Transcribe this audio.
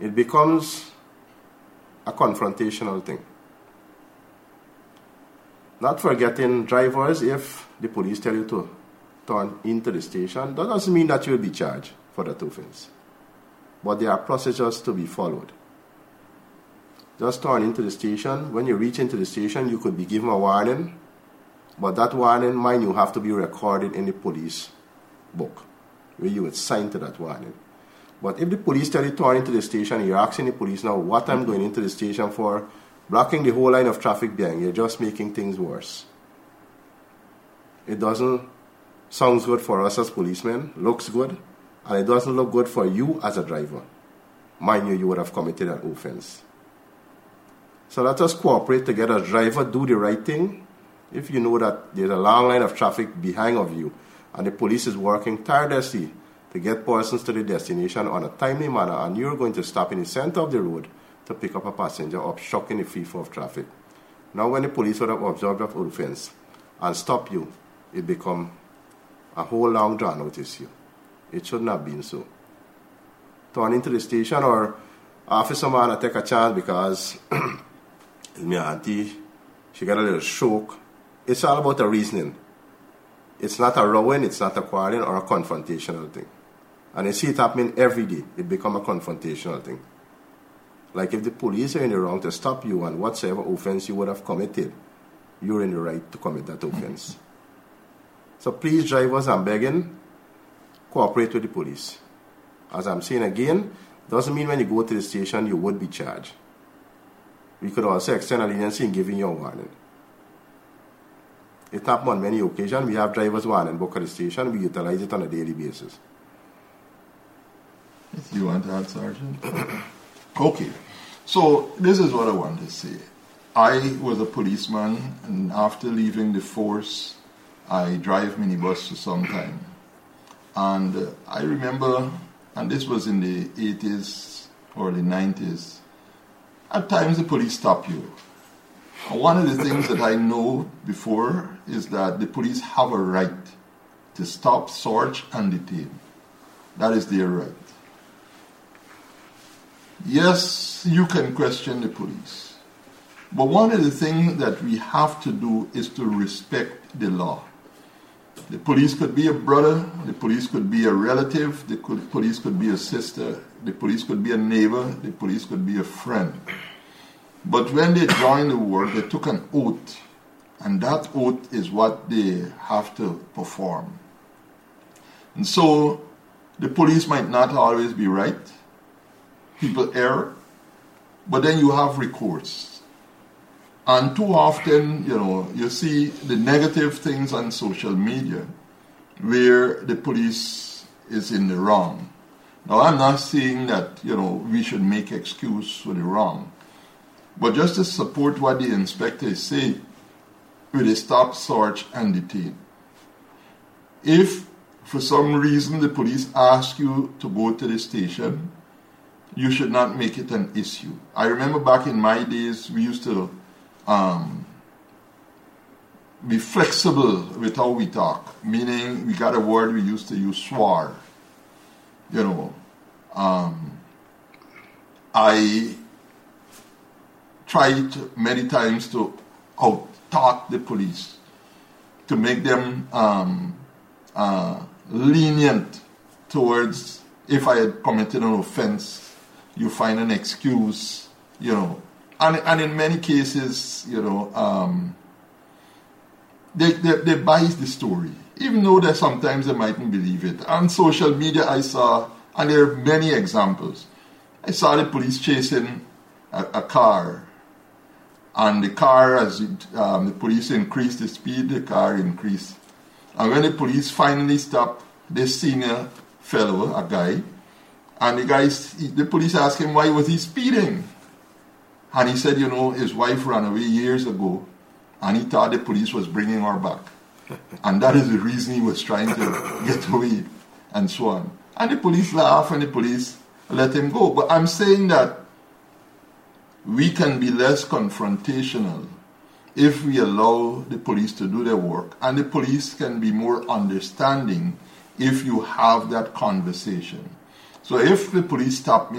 it becomes a confrontational thing. Not forgetting drivers, if the police tell you to turn into the station, that doesn't mean that you will be charged for that offense. But there are procedures to be followed. Just turn into the station. When you reach into the station, you could be given a warning, but that warning, mind you, have to be recorded in the police book, where you would sign to that warning. But if the police tell you to turn into the station, you're asking the police now what I'm going into the station for, blocking the whole line of traffic behind, you're just making things worse. It doesn't sound good for us as policemen, looks good, and it doesn't look good for you as a driver. Mind you, you would have committed an offense. So let us cooperate together as driver, do the right thing. If you know that there's a long line of traffic behind of you, and the police is working tirelessly to get persons to the destination on a timely manner, and you're going to stop in the center of the road to pick up a passenger, obstructing the free flow of traffic. Now when the police would have observed that offense and stop you, it become a whole long drawn out issue. It shouldn't have been so. Turn into the station, or officer man I take a chance because my auntie, she got a little stroke. It's all about the reasoning. It's not a rowing, it's not a quarreling or a confrontational thing. And you see it happening every day. It become a confrontational thing. Like if the police are in the wrong to stop you on whatsoever offense you would have committed, you're in the right to commit that offense. So please, drivers, I'm begging, cooperate with the police. As I'm saying again, doesn't mean when you go to the station you would be charged. We could also extend a leniency in giving you a warning. It happens on many occasions. We have drivers warning book at the station. We utilize it on a daily basis. You want to add, Sergeant? Okay. So this is what I want to say. I was a policeman, and after leaving the force, I drive minibus for some time. And I remember, and this was in the 80s or the 90s, at times the police stop you. And one of the things that I know before is that the police have a right to stop, search, and detain. That is their right. Yes, you can question the police. But one of the things that we have to do is to respect the law. The police could be a brother, the police could be a relative, the police could be a sister, the police could be a neighbor, the police could be a friend. But when they joined the work, they took an oath, and that oath is what they have to perform. And so, the police might not always be right. People err, but then you have recourse. And too often, you see the negative things on social media where the police is in the wrong. Now, I'm not saying that, we should make excuse for the wrong. But just to support what the inspectors say, with a stop, search, and detain. If, for some reason, the police ask you to go to the station, you should not make it an issue. I remember back in my days, we used to be flexible with how we talk. Meaning, we got a word we used to use, swar. I tried many times to out-talk the police, to make them lenient towards, if I had committed an offense, you find an excuse, And in many cases, they buy the story, even though that sometimes they mightn't believe it. On social media, I saw, and there are many examples, I saw the police chasing a car. And the car, as the police increased the speed, the car increased. And when the police finally stopped this senior fellow, a guy, and the police asked him why was he speeding. And he said, his wife ran away years ago, and he thought the police was bringing her back. And that is the reason he was trying to get away, and so on. And the police laughed, and the police let him go. But I'm saying that we can be less confrontational if we allow the police to do their work, and the police can be more understanding if you have that conversation. So if the police stop me